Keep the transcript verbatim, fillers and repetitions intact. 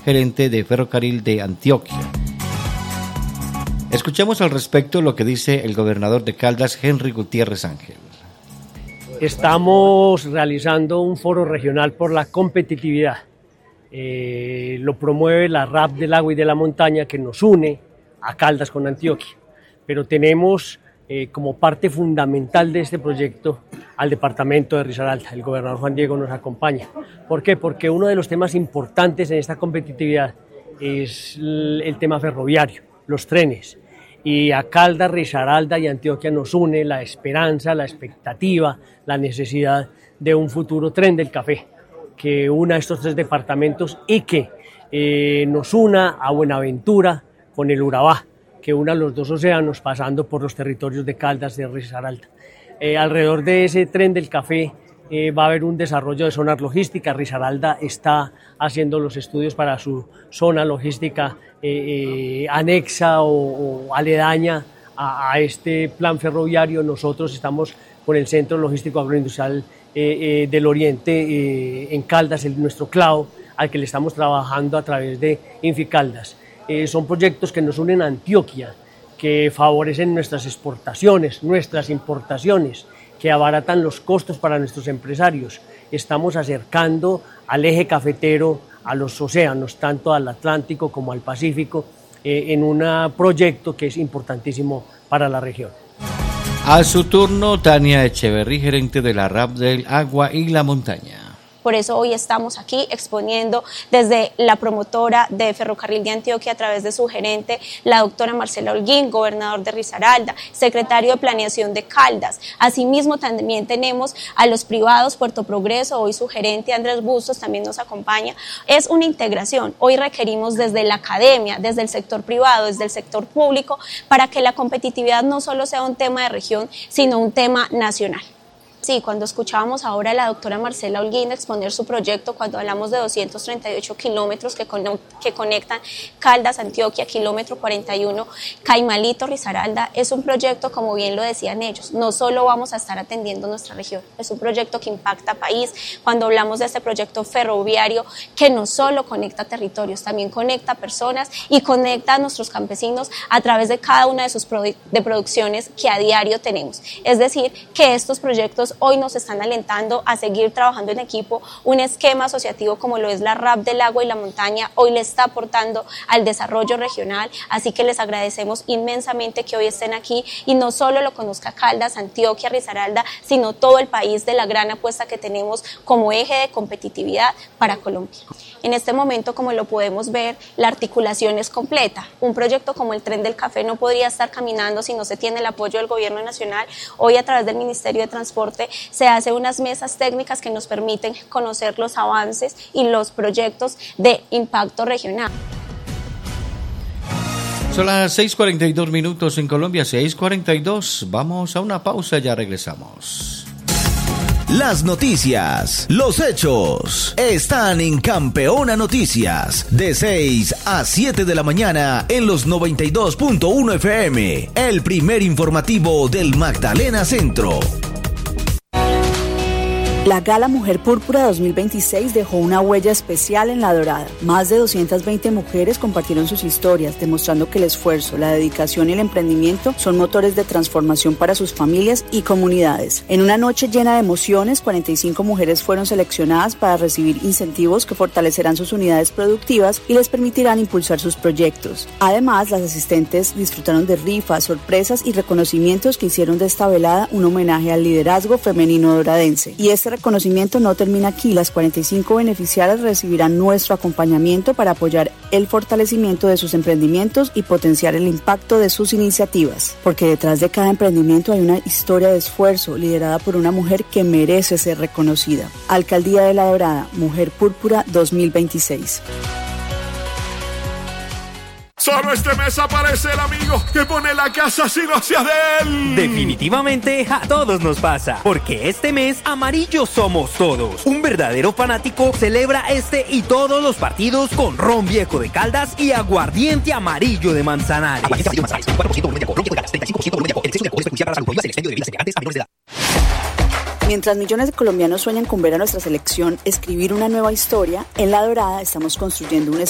gerente de Ferrocarril de Antioquia. Escuchemos al respecto lo que dice el gobernador de Caldas, Henry Gutiérrez Ángel. Estamos realizando un foro regional por la competitividad. Eh, lo promueve la R A P del agua y de la montaña, que nos une a Caldas con Antioquia. Pero tenemos eh, como parte fundamental de este proyecto al departamento de Risaralda. El gobernador Juan Diego nos acompaña. ¿Por qué? Porque uno de los temas importantes en esta competitividad es el, el tema ferroviario, los trenes. Y a Caldas, Risaralda y Antioquia nos une la esperanza, la expectativa, la necesidad de un futuro tren del café que una estos tres departamentos y que eh, nos una a Buenaventura con el Urabá, que una los dos océanos pasando por los territorios de Caldas de Risaralda. Eh, alrededor de ese tren del café eh, va a haber un desarrollo de zonas logísticas. Risaralda está haciendo los estudios para su zona logística eh, eh, anexa o, o aledaña a, a este plan ferroviario. Nosotros estamos con el Centro Logístico Agroindustrial eh, eh, del Oriente eh, en Caldas, el, nuestro clavo, al que le estamos trabajando a través de Inficaldas. Eh, son proyectos que nos unen a Antioquia, que favorecen nuestras exportaciones, nuestras importaciones, que abaratan los costos para nuestros empresarios. Estamos acercando al eje cafetero a los océanos, tanto al Atlántico como al Pacífico, eh, en un proyecto que es importantísimo para la región. A su turno, Tania Echeverry, gerente de la R A P del agua y la montaña. Por eso hoy estamos aquí exponiendo desde la promotora de Ferrocarril de Antioquia a través de su gerente, la doctora Marcela Holguín, gobernador de Risaralda, secretario de Planeación de Caldas. Asimismo también tenemos a los privados, Puerto Progreso, hoy su gerente Andrés Bustos también nos acompaña. Es una integración, hoy requerimos desde la academia, desde el sector privado, desde el sector público, para que la competitividad no solo sea un tema de región, sino un tema nacional. Sí, cuando escuchábamos ahora a la doctora Marcela Holguín exponer su proyecto, cuando hablamos de doscientos treinta y ocho kilómetros que, con, que conectan Caldas, Antioquia, kilómetro cuarenta y uno, Caimalito, Risaralda, es un proyecto, como bien lo decían ellos, no solo vamos a estar atendiendo nuestra región, es un proyecto que impacta país. Cuando hablamos de este proyecto ferroviario, que no solo conecta territorios, también conecta personas y conecta a nuestros campesinos a través de cada una de sus produ- de producciones que a diario tenemos. Es decir, que estos proyectos hoy nos están alentando a seguir trabajando en equipo. Un esquema asociativo como lo es la R A P del agua y la montaña hoy le está aportando al desarrollo regional, así que les agradecemos inmensamente que hoy estén aquí y no solo lo conozca Caldas, Antioquia, Risaralda, sino todo el país, de la gran apuesta que tenemos como eje de competitividad para Colombia. En este momento, como lo podemos ver, la articulación es completa. Un proyecto como el Tren del Café no podría estar caminando si no se tiene el apoyo del Gobierno Nacional. Hoy, a través del Ministerio de Transporte, se hacen unas mesas técnicas que nos permiten conocer los avances y los proyectos de impacto regional. Son las seis cuarenta y dos minutos en Colombia, seis cuarenta y dos. Vamos a una pausa, ya regresamos. Las noticias, los hechos, están en Campeona Noticias, de seis a siete de la mañana en los noventa y dos punto uno F M, el primer informativo del Magdalena Centro. La Gala Mujer Púrpura dos mil veintiséis dejó una huella especial en La Dorada. Más de doscientas veinte mujeres compartieron sus historias, demostrando que el esfuerzo, la dedicación y el emprendimiento son motores de transformación para sus familias y comunidades. En una noche llena de emociones, cuarenta y cinco mujeres fueron seleccionadas para recibir incentivos que fortalecerán sus unidades productivas y les permitirán impulsar sus proyectos. Además, las asistentes disfrutaron de rifas, sorpresas y reconocimientos que hicieron de esta velada un homenaje al liderazgo femenino doradense. Y este reconocimiento no termina aquí. Las cuarenta y cinco beneficiarias recibirán nuestro acompañamiento para apoyar el fortalecimiento de sus emprendimientos y potenciar el impacto de sus iniciativas. Porque detrás de cada emprendimiento hay una historia de esfuerzo liderada por una mujer que merece ser reconocida. Alcaldía de La Dorada, Mujer Púrpura dos mil veintiséis. Solo este mes aparece el amigo que pone la casa sin hacia de él. Definitivamente a todos nos pasa, porque este mes amarillos somos todos. Un verdadero fanático celebra este y todos los partidos con ron viejo de Caldas y aguardiente amarillo de Manzanares. Aguardiente amarillo de Manzanares, veinticuatro por ciento volumen de alcohol, ron viejo de Caldas, treinta y cinco por ciento volumen de alcohol. El exceso de alcohol es perjudicial para la salud. Prohíbas el expendio de bebidas embriagantes a menores de edad. Mientras millones de colombianos sueñan con ver a nuestra selección escribir una nueva historia, en La Dorada estamos construyendo un